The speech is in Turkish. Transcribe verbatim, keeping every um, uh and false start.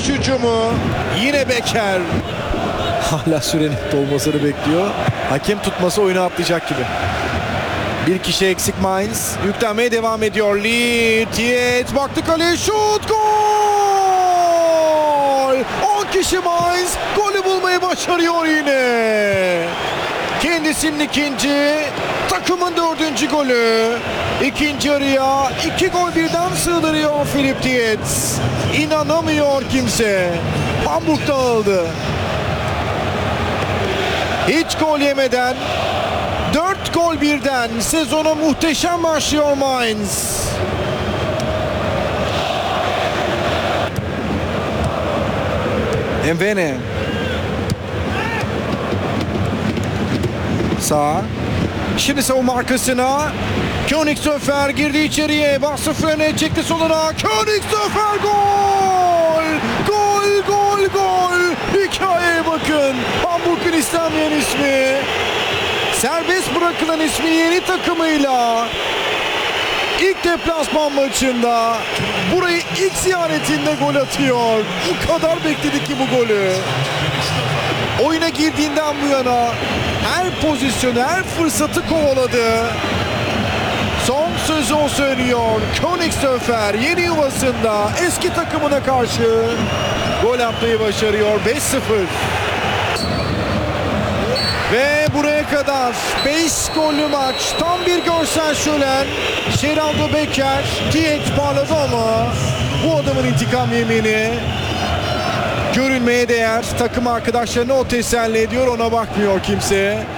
Beş hücumu. Yine Becker. Hala sürenin dolmasını bekliyor. Hakem tutması oyunu atlayacak gibi. Bir kişi eksik Mainz. Yüklenmeye devam ediyor. Lee, Tietz baktı kaleye, şut, gol! on kişi Mainz golü bulmayı başarıyor yine. Kendisinin ikinci, takımın dördüncü golü. İkinci yarıya iki gol birden sığdırıyor Philipp Tietz. İnanamıyor kimse. Hamburg dağıldı. Hiç gol yemeden dört gol birden sezona muhteşem başlıyor Mainz. Mbene. Sağ. Şimdi savunma arkasına. Königsdörfer girdi içeriye. Bastı frene, çekti soluna. Königsdörfer gol! Gol, gol, gol! Hikayeye bakın. Hamburg'un istenmeyen ismi. Serbest bırakılan ismi yeni takımıyla ilk deplasman maçında burayı ilk ziyaretinde gol atıyor. O kadar bekledik ki bu golü. Oyuna girdiğinden bu yana her pozisyonu, her fırsatı kovaladı. Son sözü o söylüyor. Königsdörfer yeni yuvasında eski takımına karşı gol atmayı başarıyor. beş sıfır. Ve buraya kadar beş gollü maç. Tam bir görsel şölen. Geraldo Becker, Tietz parladı ama bu adamın intikam yemini görülmeye değer. Takım arkadaşlarını o teselli ediyor, ona bakmıyor kimse.